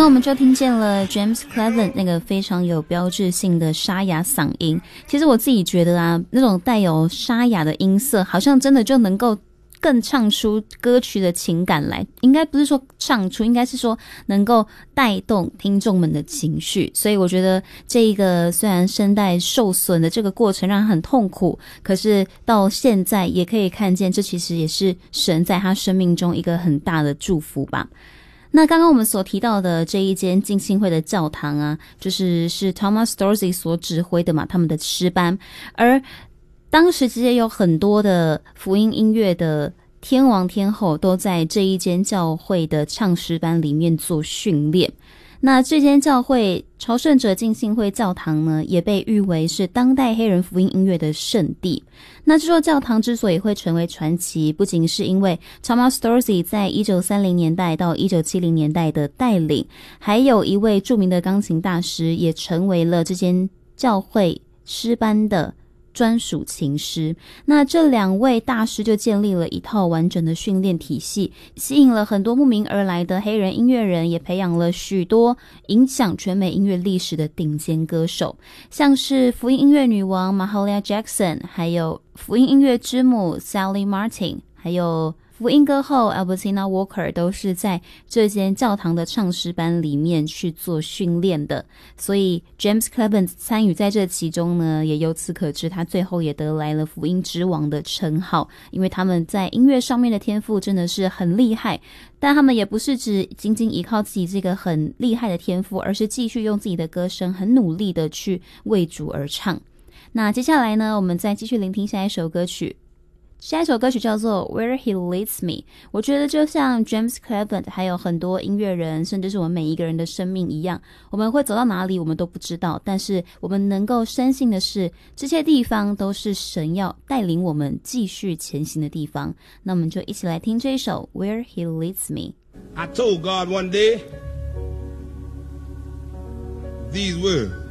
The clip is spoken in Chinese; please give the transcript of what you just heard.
我们就听见了 James Cleveland 那个非常有标志性的沙哑嗓音。其实我自己觉得啊，那种带有沙哑的音色好像真的就能够更唱出歌曲的情感来，应该不是说唱出，应该是说能够带动听众们的情绪。所以我觉得这一个虽然声带受损的这个过程让他很痛苦，可是到现在也可以看见，这其实也是神在他生命中一个很大的祝福吧。那刚刚我们所提到的这一间浸信会的教堂啊，是 Thomas Dorsey 所指挥的嘛，他们的诗班。而当时其实有很多的福音音乐的天王天后都在这一间教会的唱诗班里面做训练。那这间教会朝圣者浸信会教堂呢，也被誉为是当代黑人福音音乐的圣地。那这座教堂之所以会成为传奇，不仅是因为 Thomas Dorsey 在1930年代到1970年代的带领，还有一位著名的钢琴大师也成为了这间教会诗班的专属琴师。那这两位大师就建立了一套完整的训练体系，吸引了很多慕名而来的黑人音乐人，也培养了许多影响全美音乐历史的顶尖歌手，像是福音音乐女王 Mahalia Jackson， 还有福音音乐之母 Sally Martin， 还有福音歌后 Albertina Walker 都是在这间教堂的唱诗班里面去做训练的。所以 James Cleveland 参与在这其中呢，也由此可知他最后也得来了福音之王的称号，因为他们在音乐上面的天赋真的是很厉害，但他们也不是只仅仅依靠自己这个很厉害的天赋，而是继续用自己的歌声很努力的去为主而唱。那接下来呢，我们再继续聆听下一首歌曲。下一首歌曲叫做 Where He Leads Me。 我觉得就像 James Cleveland 还有很多音乐人，甚至是我们每一个人的生命一样，我们会走到哪里我们都不知道，但是我们能够深信的是，这些地方都是神要带领我们继续前行的地方。那我们就一起来听这一首 Where He Leads Me。 I told God one day these words.